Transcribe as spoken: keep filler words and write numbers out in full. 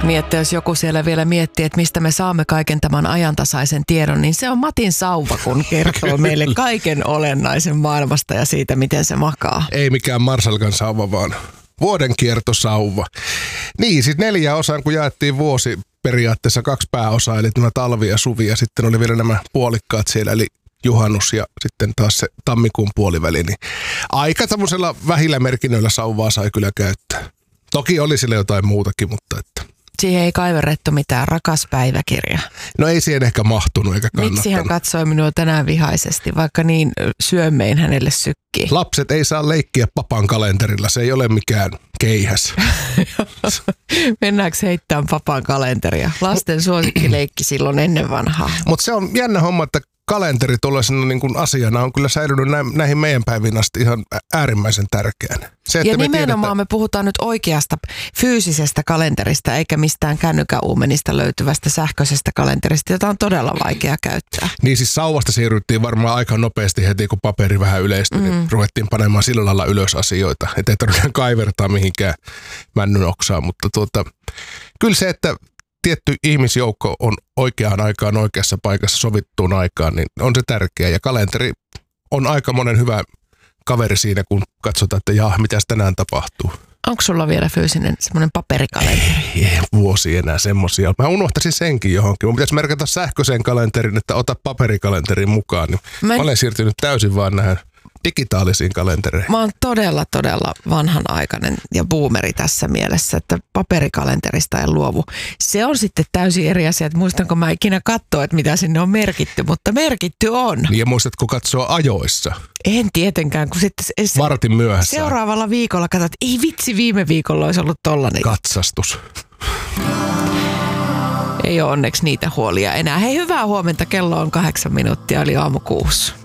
Niin, että jos joku siellä vielä miettii, että mistä me saamme kaiken tämän ajantasaisen tiedon, niin se on Matin sauva, kun kertoo meille kaiken olennaisen maailmasta ja siitä, miten se makaa. Ei mikään Marsalkan sauva, vaan vuodenkiertosauva. Niin, siis neljä osaan, kun jaettiin vuosi periaatteessa kaksi pääosaa, eli tämä talvi ja suvi, ja sitten oli vielä nämä puolikkaat siellä, eli juhannus ja sitten taas se tammikuun puoliväli. Niin aika tämmöisellä vähillä merkinnöillä sauvaa sai kyllä käyttää. Toki oli sillä jotain muutakin, mutta että... Siihen ei kaiverrettu mitään rakas päiväkirja. No ei siihen ehkä mahtunut eikä kannattanut. Miksi hän katsoi minua tänään vihaisesti, vaikka niin syömmein hänelle sykkii? Lapset ei saa leikkiä papan kalenterilla, se ei ole mikään keihäs. Mennäänkö heittämään papan kalenteria? Lasten suosikkileikki silloin ennen vanhaa. Mutta se on jännä homma, että kalenteri tuollaisena niin kuin asiana on kyllä säilynyt näihin meidän päiviin asti ihan äärimmäisen tärkeänä. Se, ja me nimenomaan tiedetään... me puhutaan nyt oikeasta fyysisestä kalenterista, eikä mistään kännykäuumenista löytyvästä sähköisestä kalenterista, jota on todella vaikea käyttää. Niin siis sauvasta siirryttiin varmaan aika nopeasti heti, kun paperi vähän yleistyi, mm. niin ruvettiin panemaan sillä lailla ylös asioita. Että ei tarvitse kaivertaa mihinkään männyn oksaan, mutta tuota, kyllä se, että tietty ihmisjoukko on oikeaan aikaan oikeassa paikassa sovittuun aikaan, niin on se tärkeää. Ja kalenteri on aika monen hyvä kaveri siinä, kun katsotaan, että jaa, mitäs tänään tapahtuu. Onko sulla vielä fyysinen semmoinen paperikalenteri? Ei, ei vuosi enää semmoisia. Mä unohtaisin senkin johonkin. Mun pitäisi merkata sähköiseen kalenterin, että ota paperikalenterin mukaan. Niin mä, en... mä olen siirtynyt täysin vaan näihin digitaalisiin kalentereihin. Mä oon todella, todella vanhanaikainen ja boomeri tässä mielessä, että paperikalenterista en luovu. Se on sitten täysin eri asia, että muistanko mä ikinä katsoa, että mitä sinne on merkitty, mutta merkitty on. Niin ja muistatko katsoa ajoissa? En tietenkään, kun sitten se, vartin myöhässä. Seuraavalla viikolla katsot, että ei vitsi, viime viikolla olisi ollut tollainen. Katsastus. Ei ole onneksi niitä huolia enää. Hei, hyvää huomenta, kello on kahdeksan minuuttia, eli aamu kuusi.